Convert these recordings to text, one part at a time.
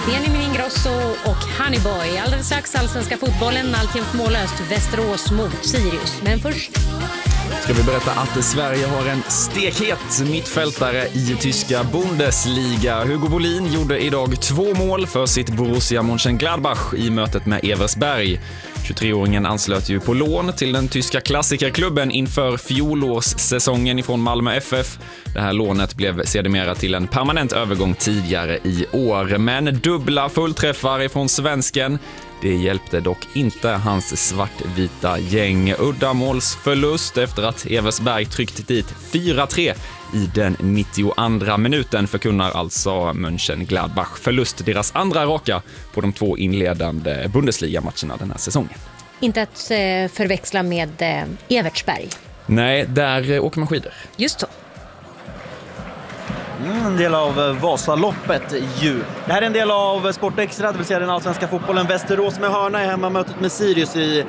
Benjamin Ingrosso och Honeyboy. Alldeles strax allsvenska fotbollen, alltjämt mållöst. Västerås mot Sirius. Men först ska vi berätta att Sverige har en stekhet mittfältare i tyska Bundesliga. Hugo Bolin gjorde idag 2 mål för sitt Borussia Mönchengladbach i mötet med Eversberg. 23-åringen anslöt ju på lån till den tyska klassikerklubben inför fjolårssäsongen ifrån Malmö FF. Det här lånet blev sedermera till en permanent övergång tidigare i år. Men dubbla fullträffar ifrån svensken. Det hjälpte dock inte hans svartvita gäng. Uddamålsförlust efter att Eversberg tryckt dit 4-3 i den 92:a minuten förkunnar alltså Mönchengladbach förlust, deras andra raka på de 2 inledande Bundesliga-matcherna den här säsongen. inte att förväxla med Evertsberg. Nej, där åker man skidor. Just så. En del av Vasaloppet ju. Det här är en del av Sport Extra, det vill säga den allsvenska fotbollen. Västerås med hörna i hemmamötet med Sirius i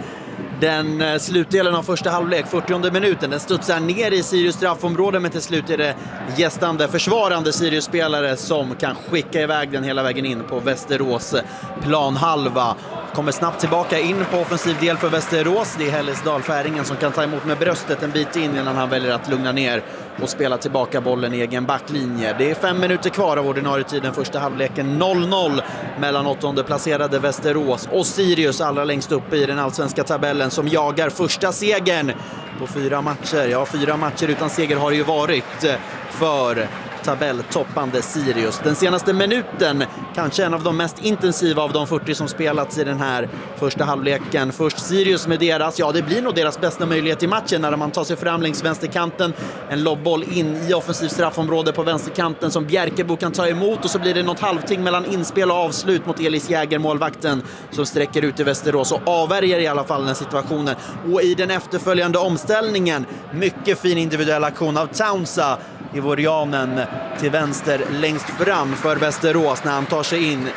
den slutdelen av första halvlek, 40:e minuten. Den studsar ner i Sirius straffområde, men till slut är det gästande, försvarande Sirius-spelare som kan skicka iväg den hela vägen in på Västerås planhalva. Kommer snabbt tillbaka in på offensiv del för Västerås. Det är Hellesdal-färingen som kan ta emot med bröstet en bit in innan han väljer att lugna ner och spela tillbaka bollen i egen backlinje. Det är 5 minuter kvar av ordinarie tiden, första halvleken 0-0 mellan 8:e placerade Västerås och Sirius allra längst uppe i den allsvenska tabellen som jagar första segern på 4 matcher. Ja, 4 matcher utan seger har det ju varit för tabelltoppande Sirius. Den senaste minuten, kanske en av de mest intensiva av de 40 som spelats i den här första halvleken. Först Sirius med deras, ja det blir nog deras bästa möjlighet i matchen när man tar sig fram längs vänsterkanten. En lobbboll in i offensiv straffområde på vänsterkanten som Bjerkebo kan ta emot, och så blir det något halvting mellan inspel och avslut mot Elis Jäger, målvakten, som sträcker ut i Västerås och avvärjer i alla fall den situationen. Och i den efterföljande omställningen, mycket fin individuell aktion av Townsa i Vorianen till vänster längst fram för Västerås när han tar sig in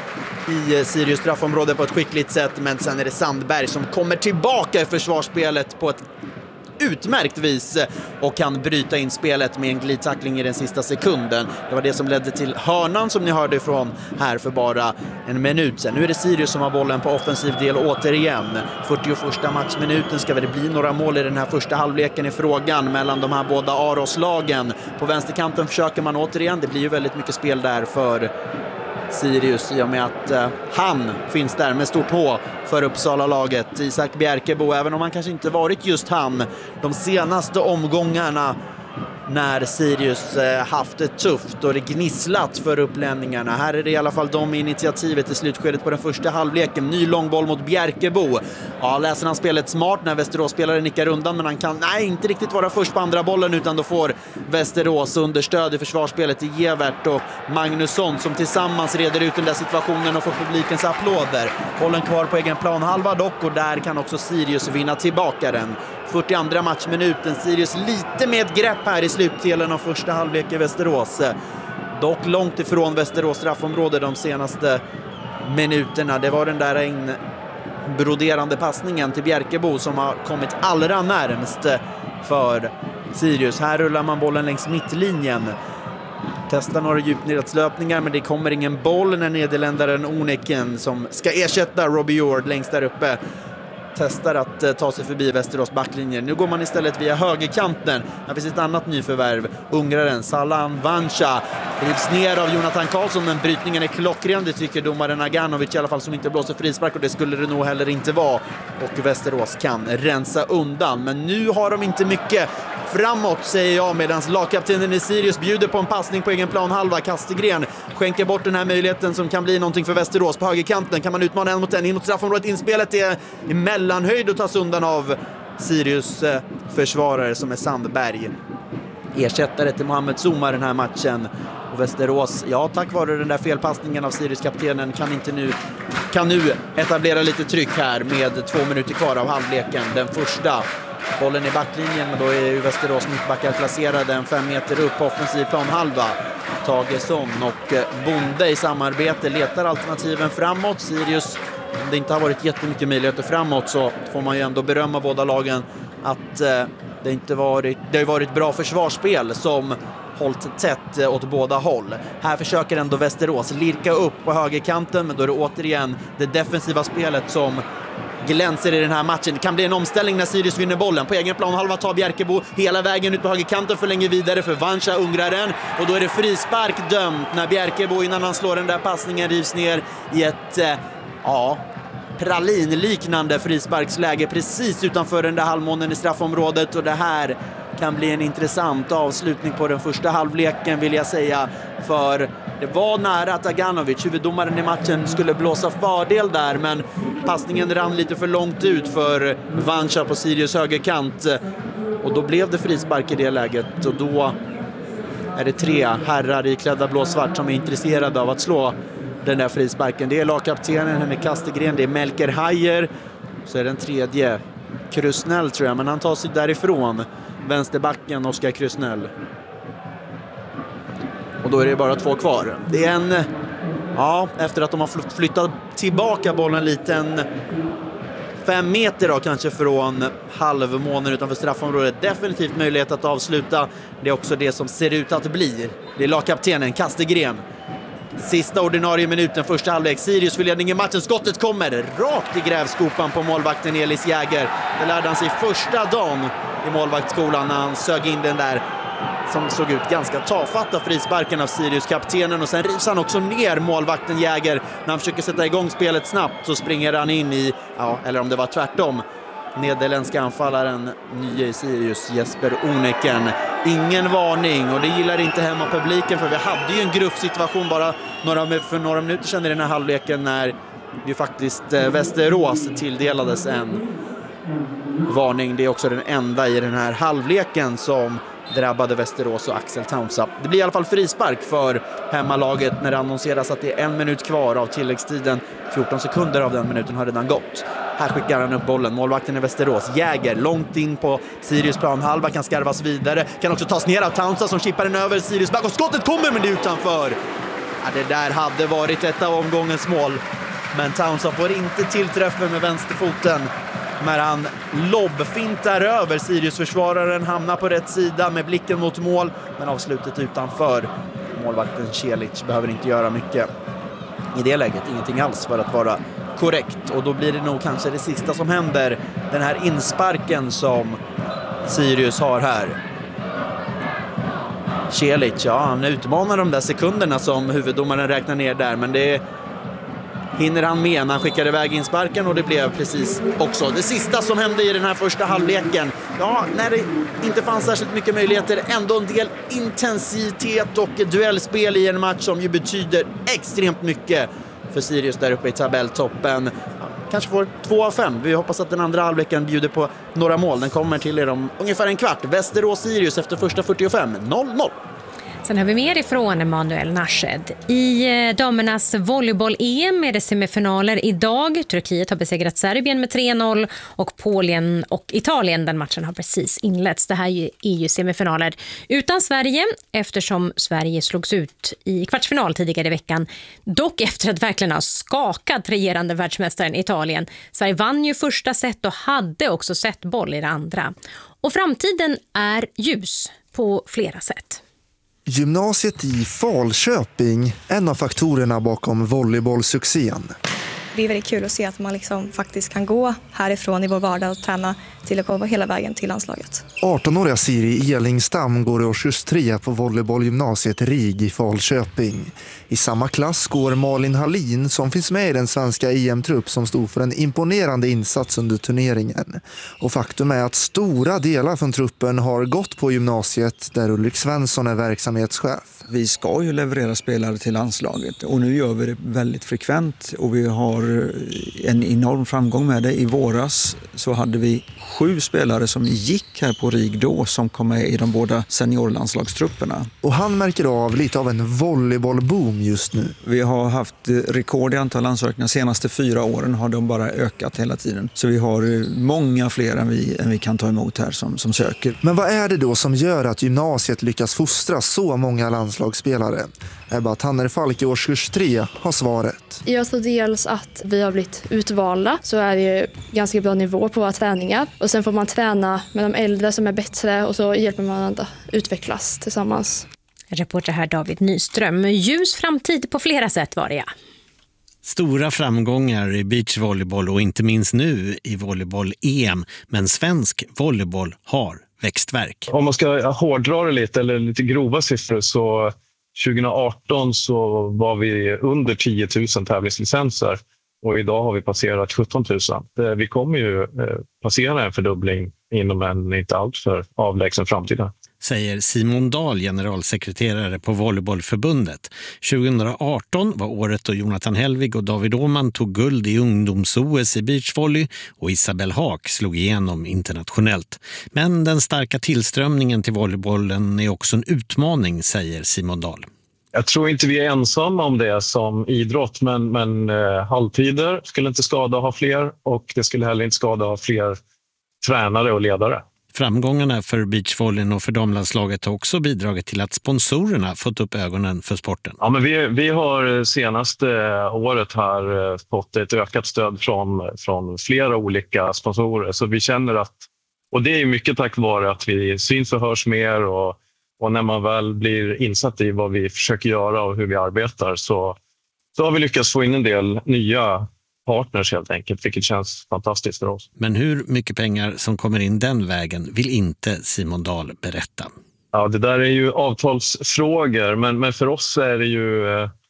i Sirius straffområde på ett skickligt sätt, men sen är det Sandberg som kommer tillbaka i försvarsspelet på ett utmärkt vis och kan bryta in spelet med en glidtackling i den sista sekunden. Det var det som ledde till hörnan som ni hörde ifrån här för bara en minut sedan. Nu är det Sirius som har bollen på offensiv del återigen. 41:a matchminuten. Ska det bli några mål i den här första halvleken i frågan mellan de här båda Aros-lagen. På vänsterkanten försöker man återigen. Det blir ju väldigt mycket spel där för Sirius i och med att han finns där med stort H för Uppsala-laget. Isak Bjerkebo, även om han kanske inte varit just han de senaste omgångarna när Sirius haft det tufft och det gnisslat för upplänningarna. Här är det i alla fall de initiativet i slutskedet på den första halvleken. Ny långboll mot Bjerkebo. Ja, läser han spelet smart när Västerås-spelare nickar undan, men han kan inte riktigt vara först på andra bollen, utan då får Västerås understöd i försvarsspelet i Gevert och Magnusson som tillsammans reder ut den där situationen och får publikens applåder. Bollen kvar på egen planhalva dock, och där kan också Sirius vinna tillbaka den. 42:a matchminuten. Sirius lite med grepp här i slutdelen av första halvlek i Västerås. Dock långt ifrån Västerås straffområde de senaste minuterna. Det var den där broderande passningen till Bjerkebo som har kommit allra närmst för Sirius. Här rullar man bollen längs mittlinjen. Testar några djupnedslöpningar, men det kommer ingen boll när nederländaren Oneken, som ska ersätta Robbie Ord längst där uppe, testar att ta sig förbi Västerås backlinjer. Nu går man istället via högerkanten. Här finns ett annat nyförvärv. Ungraren Salan Vancha rivs ner av Jonathan Karlsson, men brytningen är klockren. Det tycker domaren Aganovic i alla fall, som inte blåser frispark, och det skulle det nog heller inte vara. Och Västerås kan rensa undan. Men nu har de inte mycket framåt, säger jag, medan lagkaptenen i Sirius bjuder på en passning på egen planhalva. Kastegren skänker bort den här möjligheten som kan bli någonting för Västerås. På högerkanten kan man utmana en mot en in mot straffområdet. Inspelet är i mellanhöjd och tas undan av Sirius försvarare som är Sandberg. Ersättare till Mohamed Zuma den här matchen. Och Västerås, ja, tack vare den där felpassningen av Sirius-kaptenen kan nu etablera lite tryck här med 2 minuter kvar av halvleken. Den första bollen i backlinjen, men då är ju Västerås mittbackar placerade en 5 meter upp på offensiv planhalva. Tagesson och Bonde i samarbete letar alternativen framåt. Sirius, om det inte har varit jättemycket möjligheter framåt, så får man ju ändå berömma båda lagen att det har varit bra försvarsspel som hållit tätt åt båda håll. Här försöker ändå Västerås lirka upp på högerkanten, men då är det återigen det defensiva spelet som glänser i den här matchen. Det kan bli en omställning när Sirius vinner bollen. På egen plan halva tar Bjerkebo hela vägen ut på högerkanten, förlänger vidare för Vancha ungrar den. Och då är det frispark dömt när Bjerkebo innan han slår den där passningen rivs ner i ett pralinliknande frisparksläge precis utanför den där halvmånen i straffområdet. Och det här kan bli en intressant avslutning på den första halvleken, vill jag säga. För det var nära att Aganovic, huvuddomaren i matchen, skulle blåsa fördel där, men passningen rann lite för långt ut för Vancha på Sirius högerkant. Och då blev det frispark i det läget. Och då är det 3 herrar i klädda blåsvart som är intresserade av att slå den där frisparken. Det är lagkaptenen Henrik Kastegren, det är Melker Hajer, så är den tredje Krusnell tror jag, men han tar sig därifrån, vänsterbacken Oskar Krusnell. Och då är det bara 2 kvar. Det är efter att de har flyttat tillbaka bollen lite, 5 meter då, kanske från halvmånen utanför straffområdet. Definitivt möjlighet att avsluta. Det är också det som ser ut att bli. Det är lagkaptenen Kastegren. Sista ordinarie minuten, första halvlek. Sirius för ledning i matchen. Skottet kommer rakt i grävskopan på målvakten Elis Jäger. Det lärde han sig första dagen i målvaktsskolan när han sög in den där som såg ut ganska tafatta frisparken av Sirius-kaptenen. Och sen rivs han också ner målvakten Jäger. När han försöker sätta igång spelet snabbt så springer han in i, eller om det var tvärtom, nederländska anfallaren, nya i Sirius, Jesper Oneken. Ingen varning, och det gillar inte hemmapubliken, för vi hade ju en gruppsituation bara för några minuter sedan i den här halvleken när ju faktiskt Västerås tilldelades en varning. Det är också den enda i den här halvleken som drabbade Västerås och Axel Townsend. Det blir i alla fall frispark för hemmalaget när det annonseras att det är 1 minut kvar av tilläggstiden. 14 sekunder av den minuten har redan gått. Här skickar han upp bollen. Målvakten i Västerås, Jäger, långt in på Sirius planhalva, kan skarvas vidare. Kan också tas ner av Townsend som chippar den över Sirius back, och skottet kommer, men det är utanför. Det där hade varit ett av omgångens mål. Men Townsend får inte tillträffen med vänsterfoten när han lobbfintar över Sirius-försvararen, hamnar på rätt sida med blicken mot mål, men avslutet utanför. Målvakten Celic behöver inte göra mycket i det läget, ingenting alls för att vara korrekt. Och då blir det nog kanske det sista som händer, den här insparken som Sirius har här. Celic, han utmanar de där sekunderna som huvuddomaren räknar ner där, men det hinner han med när han skickar iväg insparken, och det blev precis också det sista som hände i den här första halvleken. När det inte fanns särskilt mycket möjligheter, ändå en del intensitet och duellspel i en match som ju betyder extremt mycket för Sirius där uppe i tabelltoppen. Kanske får 2 av 5. Vi hoppas att den andra halvleken bjuder på några mål. Den kommer till er om ungefär en kvart. Västerås-Sirius efter första 45, 0-0. Sen har vi mer ifrån Emanuel Nashed. I damernas volleyboll-EM är det semifinaler idag. Turkiet har besegrat Serbien med 3-0 och Polen och Italien, den matchen har precis inletts. Det här är ju semifinaler utan Sverige, eftersom Sverige slogs ut i kvartsfinal tidigare i veckan. Dock efter att verkligen ha skakat regerande världsmästaren Italien. Sverige vann ju första set och hade också sett boll i det andra. Och framtiden är ljus på flera sätt. Gymnasiet i Falköping, en av faktorerna bakom volleybollsuccén. Det är väldigt kul att se att man faktiskt kan gå härifrån i vår vardag och träna till att komma hela vägen till landslaget. 18-åriga Siri Elingstam går i årskurs 3 på volleybollgymnasiet RIG i Falköping. I samma klass går Malin Hallin som finns med i den svenska EM-trupp som stod för en imponerande insats under turneringen. Och faktum är att stora delar från truppen har gått på gymnasiet där Ulrik Svensson är verksamhetschef. Vi ska ju leverera spelare till landslaget och nu gör vi det väldigt frekvent och vi har en enorm framgång med det. I våras så hade vi 7 spelare som gick här på RIG då som kom med i de båda seniorlandslagstrupperna. Och han märker av lite av en volleybollboom just nu. Vi har haft rekord i antal ansökningar. De senaste 4 åren har de bara ökat hela tiden. Så vi har många fler än vi kan ta emot här som söker. Men vad är det då som gör att gymnasiet lyckas fostra så många landslagsspelare? Ebba Tannerfalk i årskurs 3 har svaret. Jag tror dels att vi har blivit utvalda, så är det ganska bra nivå på våra träningar. Och sen får man träna med de äldre som är bättre och så hjälper man att utvecklas tillsammans. Reporter här David Nyström. Ljus framtid på flera sätt var det, ja. Stora framgångar i beachvolleyboll och inte minst nu i volleyboll-EM. Men svensk volleyboll har växtverk. Om man ska hårdra det lite eller lite grova siffror så 2018 så var vi under 10 000 tävlingslicenser och idag har vi passerat 17 000. Vi kommer ju passera en fördubbling inom en inte alltför avlägsen framtid. Säger Simon Dahl, generalsekreterare på Volleybollförbundet. 2018 var året då Jonathan Helvig och David Åhman tog guld i ungdoms-OS i beachvolley och Isabel Haak slog igenom internationellt. Men den starka tillströmningen till volleybollen är också en utmaning, säger Simon Dahl. Jag tror inte vi är ensamma om det som idrott, men halvtider skulle inte skada att ha fler och det skulle heller inte skada att ha fler tränare och ledare. Framgångarna för beachvolleyn och för damlandslaget har också bidragit till att sponsorerna fått upp ögonen för sporten. Ja, men vi har senaste året här fått ett ökat stöd från flera olika sponsorer. Så vi känner att, och det är mycket tack vare att vi syns och hörs mer och när man väl blir insatt i vad vi försöker göra och hur vi arbetar så har vi lyckats få in en del nya partners helt enkelt, vilket känns fantastiskt för oss. Men hur mycket pengar som kommer in den vägen vill inte Simon Dahl berätta. Ja, det där är ju avtalsfrågor, men för oss är det ju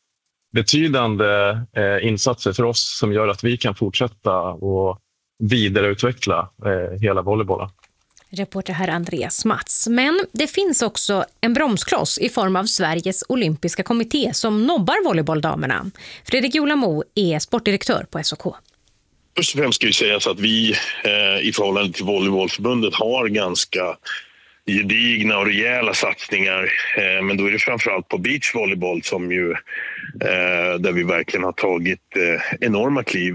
betydande insatser för oss som gör att vi kan fortsätta och vidareutveckla hela volleybollen. Reporter här Andreas Mats. Men det finns också en bromskloss i form av Sveriges olympiska kommitté som nobbar volleybolldamerna. Fredrik Jolamo är sportdirektör på SOK. Först och främst ska ju sägas att vi i förhållande till Volleybollförbundet har ganska gedigna och rejäla satsningar. Men då är det framförallt på beachvolleyboll som ju där vi verkligen har tagit enorma kliv.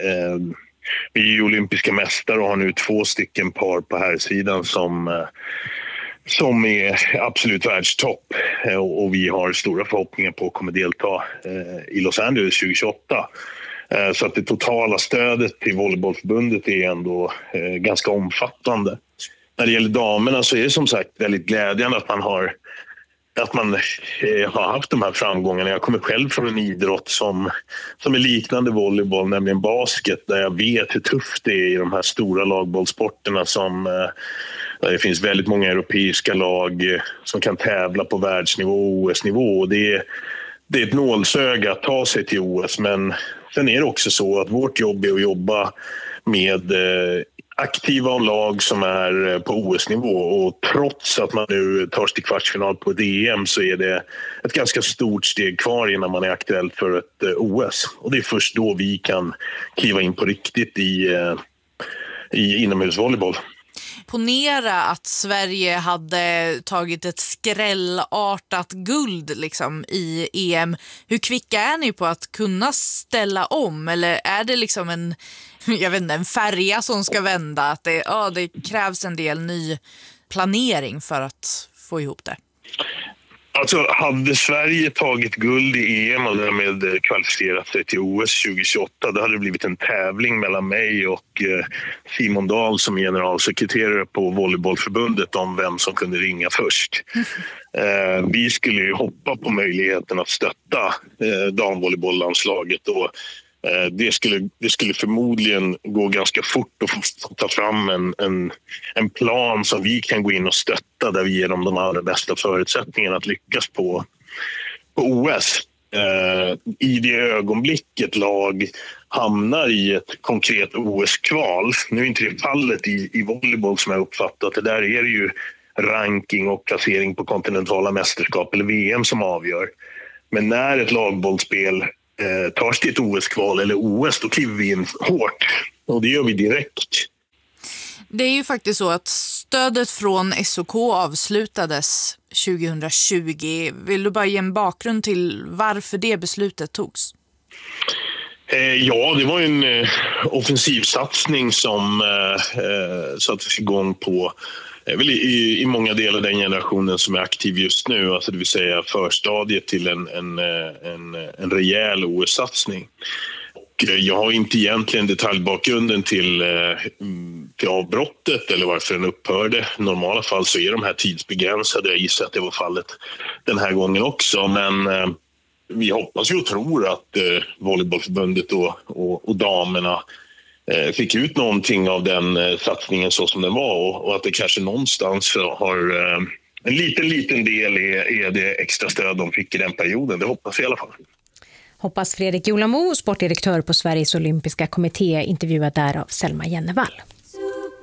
Vi är olympiska mästare och har nu 2 stycken par på här sidan som är absolut världstopp. Och vi har stora förhoppningar på att komma delta i Los Angeles 2028. Så att det totala stödet till Volleybollförbundet är ändå ganska omfattande. När det gäller damerna så är det som sagt väldigt glädjande att man har haft de här framgångarna. Jag kommer själv från en idrott som är liknande volleyboll, nämligen basket, där jag vet hur tufft det är i de här stora lagbollsporterna där det finns väldigt många europeiska lag som kan tävla på världsnivå och OS-nivå. Och det är ett nålsöga att ta sig till OS, men sen är det också så att vårt jobb är att jobba med aktiva lag som är på OS-nivå, och trots att man nu tar sig till kvartsfinal på ett EM så är det ett ganska stort steg kvar innan man är aktuell för ett OS. Och det är först då vi kan kliva in på riktigt i inomhusvolleyboll. Ponera att Sverige hade tagit ett skrällartat guld liksom i EM. Hur kvicka är ni på att kunna ställa om? Eller är det liksom en färja som ska vända? Att det krävs en del ny planering för att få ihop det? Alltså, hade Sverige tagit guld i EM och därmed kvalificerat sig till OS 2028, då hade det blivit en tävling mellan mig och Simon Dahl som generalsekreterare på Volleybollförbundet om vem som kunde ringa först. Vi skulle ju hoppa på möjligheten att stötta damvolleybolllandslaget, och det skulle förmodligen gå ganska fort att ta fram en plan som vi kan gå in och stötta, där vi ger dem de allra bästa förutsättningarna att lyckas på OS. I det ögonblicket lag hamnar i ett konkret OS-kval, nu är inte det fallet i volleyboll som jag uppfattat det, där är det ju ranking och placering på kontinentala mästerskap eller VM som avgör. Men när ett lagbollspel tar sig till ett OS-kval eller OS, då kliver vi in hårt, och det gör vi direkt. Det är ju faktiskt så att stödet från SOK avslutades 2020. Vill du bara ge en bakgrund till varför det beslutet togs? Ja, det var en offensivsatsning som sattes igång på i många delar den generationen som är aktiv just nu, alltså det vill säga förstadiet till en rejäl OS-satsning. jag har inte egentligen detaljbakgrunden till avbrottet eller varför den upphörde. I normala fall så är de här tidsbegränsade. Jag gissar att det var fallet den här gången också. Men vi hoppas ju och tror att volleybollförbundet och damerna fick ut någonting av den satsningen så som den var. Och att det kanske någonstans har en liten del är det extra stöd de fick i den perioden. Det hoppas vi i alla fall. Hoppas Fredrik Julamo, sportdirektör på Sveriges olympiska kommitté, intervjuad där av Selma Jennevall.